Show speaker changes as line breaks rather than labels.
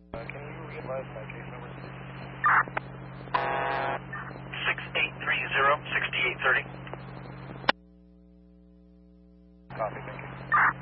Can you realize my case number?
6830, 6830.
Copy, thank you.